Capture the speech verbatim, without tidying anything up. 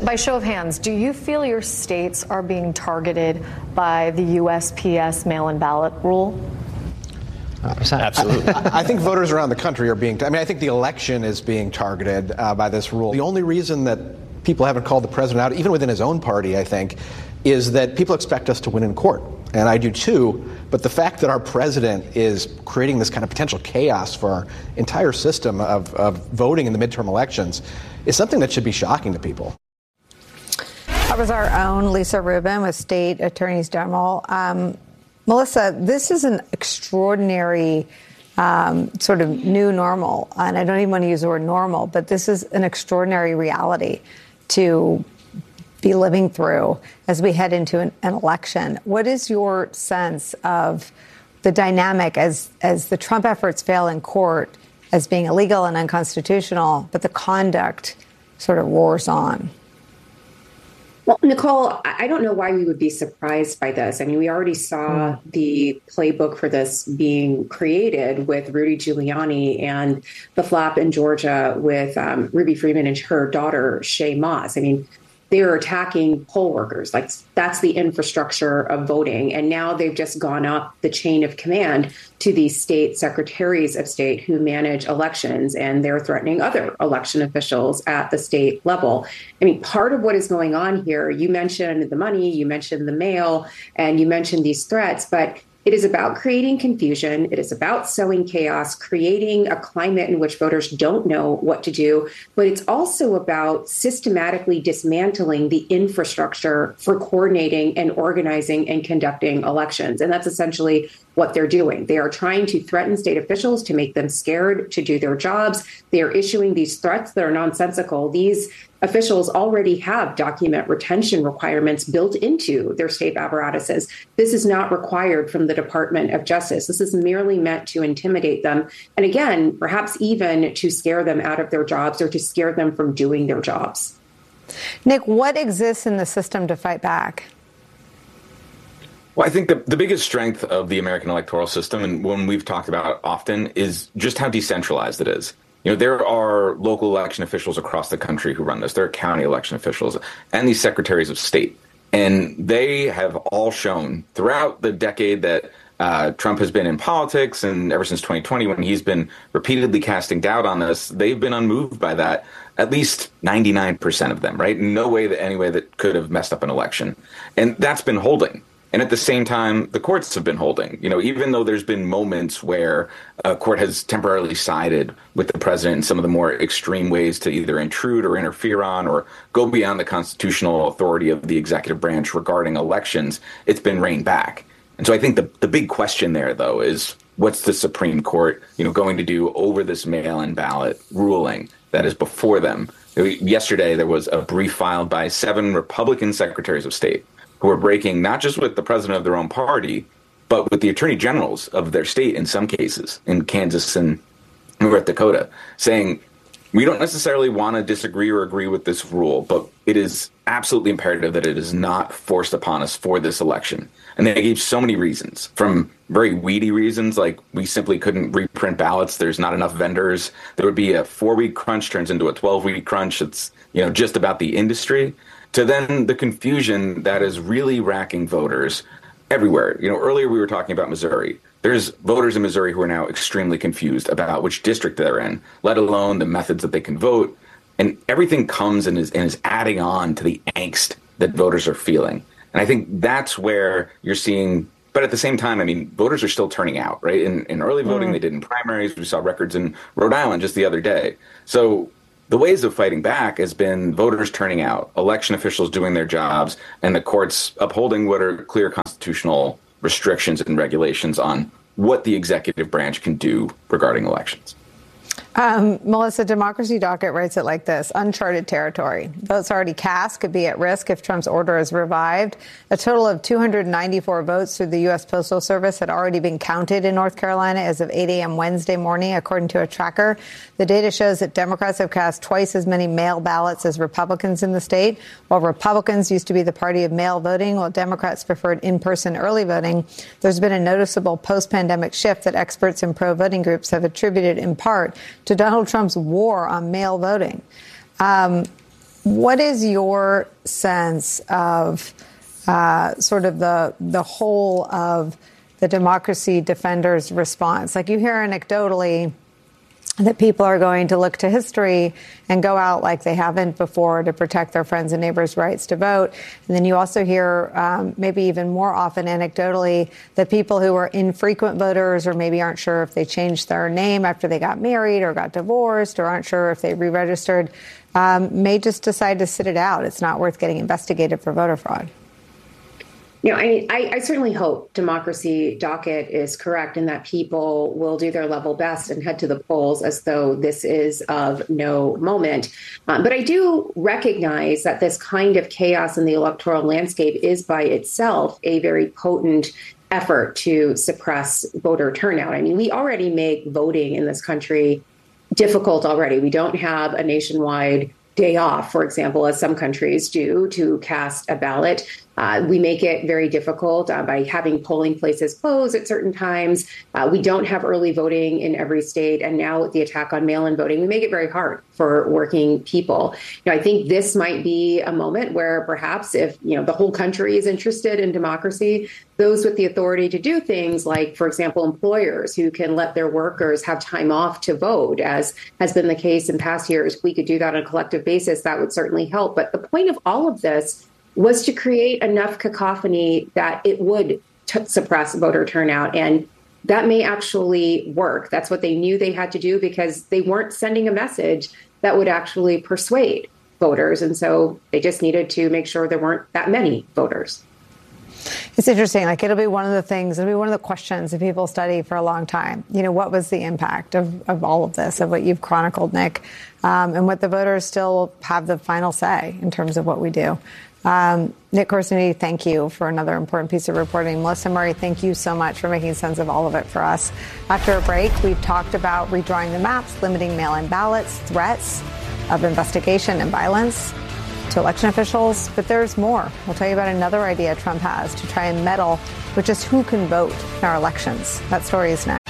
by show of hands, do you feel your states are being targeted by the U S P S mail-in ballot rule? Absolutely. I, I think voters around the country are being, I mean, I think the election is being targeted uh, by this rule. The only reason that people haven't called the president out, even within his own party, I think, is that people expect us to win in court. And I do too. But the fact that our president is creating this kind of potential chaos for our entire system of, of voting in the midterm elections is something that should be shocking to people. That was our own Lisa Rubin with state attorneys general. Um, Melissa, this is an extraordinary um, sort of new normal. And I don't even want to use the word normal, but this is an extraordinary reality to be living through as we head into an, an election. What is your sense of the dynamic as, as the Trump efforts fail in court as being illegal and unconstitutional, but the conduct sort of roars on? Well, Nicole, I don't know why we would be surprised by this. I mean, we already saw the playbook for this being created with Rudy Giuliani and the flap in Georgia with um, Ruby Freeman and her daughter, Shaye Moss. I mean, they're attacking poll workers. Like, that's the infrastructure of voting. And now they've just gone up the chain of command to these state secretaries of state who manage elections, and they're threatening other election officials at the state level. I mean, part of what is going on here, you mentioned the money, you mentioned the mail, and you mentioned these threats, but it is about creating confusion. It is about sowing chaos, creating a climate in which voters don't know what to do. But it's also about systematically dismantling the infrastructure for coordinating and organizing and conducting elections. And that's essentially what they're doing. They are trying to threaten state officials to make them scared to do their jobs. They are issuing these threats that are nonsensical. These officials already have document retention requirements built into their state apparatuses. This is not required from the Department of Justice. This is merely meant to intimidate them. And again, perhaps even to scare them out of their jobs or to scare them from doing their jobs. Nick, what exists in the system to fight back? Well, I think the, the biggest strength of the American electoral system, and one we've talked about often, is just how decentralized it is. You know, there are local election officials across the country who run this. There are county election officials and these secretaries of state. And they have all shown throughout the decade that uh, Trump has been in politics, and ever since twenty twenty, when he's been repeatedly casting doubt on this, they've been unmoved by that. At least ninety-nine percent of them, right? No way that any way that could have messed up an election. And that's been holding. And at the same time, the courts have been holding. You know, even though there's been moments where a court has temporarily sided with the president in some of the more extreme ways to either intrude or interfere on or go beyond the constitutional authority of the executive branch regarding elections, it's been reined back. And so I think the, the big question there, though, is what's the Supreme Court, you know, going to do over this mail-in ballot ruling that is before them? Yesterday, there was a brief filed by seven Republican secretaries of state who are breaking not just with the president of their own party, but with the attorney generals of their state in some cases, in Kansas and North Dakota, saying we don't necessarily want to disagree or agree with this rule, but it is absolutely imperative that it is not forced upon us for this election. And they gave so many reasons, from very weedy reasons, like we simply couldn't reprint ballots. There's not enough vendors. There would be a four-week crunch turns into a twelve-week crunch. It's, you know, just about the industry. To then the confusion that is really racking voters everywhere. You know, earlier we were talking about Missouri. There's voters in Missouri who are now extremely confused about which district they're in, let alone the methods that they can vote. And everything comes and is, and is adding on to the angst that voters are feeling. And I think that's where you're seeing, but at the same time, I mean, voters are still turning out, right? In, in early voting, mm. they did in primaries. We saw records in Rhode Island just the other day. So the ways of fighting back has been voters turning out, election officials doing their jobs, and the courts upholding what are clear constitutional restrictions and regulations on what the executive branch can do regarding elections. Um, Melissa, Democracy Docket writes it like this: uncharted territory. Votes already cast could be at risk if Trump's order is revived. A total of two hundred ninety-four votes through the U S Postal Service had already been counted in North Carolina as of eight a.m. Wednesday morning, according to a tracker. The data shows that Democrats have cast twice as many mail ballots as Republicans in the state. While Republicans used to be the party of mail voting, while Democrats preferred in-person early voting, there's been a noticeable post-pandemic shift that experts in pro-voting groups have attributed in part to Donald Trump's war on mail voting. Um, what is your sense of uh, sort of the the whole of the democracy defenders' response? Like, you hear anecdotally that people are going to look to history and go out like they haven't before to protect their friends and neighbors' rights to vote. And then you also hear, um, maybe even more often anecdotally, that people who are infrequent voters or maybe aren't sure if they changed their name after they got married or got divorced or aren't sure if they re-registered, um, may just decide to sit it out. It's not worth getting investigated for voter fraud. You know, I, I, I certainly hope Democracy Docket is correct and that people will do their level best and head to the polls as though this is of no moment. Um, but I do recognize that this kind of chaos in the electoral landscape is by itself a very potent effort to suppress voter turnout. I mean, we already make voting in this country difficult already. We don't have a nationwide day off, for example, as some countries do, to cast a ballot. Uh, we make it very difficult uh, by having polling places closed at certain times. Uh, we don't have early voting in every state. And now with the attack on mail-in voting, we make it very hard for working people. You know, I think this might be a moment where perhaps if, you know, the whole country is interested in democracy, those with the authority to do things like, for example, employers who can let their workers have time off to vote, as has been the case in past years, if we could do that on a collective basis, that would certainly help. But the point of all of this was to create enough cacophony that it would t- suppress voter turnout. And that may actually work. That's what they knew they had to do because they weren't sending a message that would actually persuade voters. And so they just needed to make sure there weren't that many voters. It's interesting. Like, it'll be one of the things, it'll be one of the questions that people study for a long time. You know, what was the impact of, of all of this, of what you've chronicled, Nick, um, and what the voters still have the final say in terms of what we do. Um, Nick Corsini, thank you for another important piece of reporting. Melissa Murray, thank you so much for making sense of all of it for us. After a break, we've talked about redrawing the maps, limiting mail-in ballots, threats of investigation and violence to election officials. But there's more. We'll tell you about another idea Trump has to try and meddle with just who can vote in our elections. That story is next.